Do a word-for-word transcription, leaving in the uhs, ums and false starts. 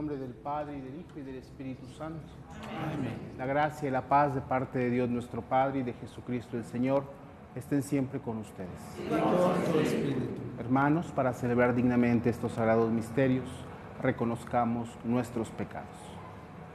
nombre del Padre, y del Hijo, y del Espíritu Santo. Amén. La gracia y la paz de parte de Dios nuestro Padre y de Jesucristo el Señor estén siempre con ustedes. Y con tu espíritu. Hermanos, para celebrar dignamente estos sagrados misterios, reconozcamos nuestros pecados.